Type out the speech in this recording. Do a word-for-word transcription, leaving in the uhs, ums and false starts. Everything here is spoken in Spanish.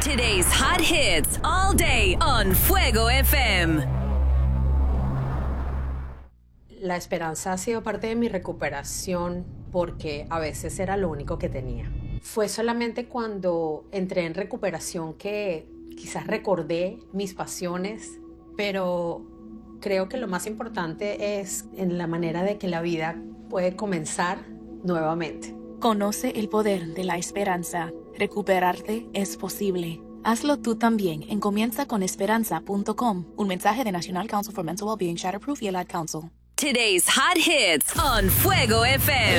Today's hot hits all day on Fuego F M. La esperanza ha sido parte de mi recuperación porque a veces era lo único que tenía. Fue solamente cuando entré en recuperación que quizás recordé mis pasiones, pero creo que lo más importante es en la manera de que la vida puede comenzar nuevamente. Conoce el poder de la esperanza. Recuperarte es posible. Hazlo tú también en comienza con esperanza punto com. Un mensaje de National Council for Mental Wellbeing, Shatterproof y el Ad Council. Today's hot hits on Fuego F M.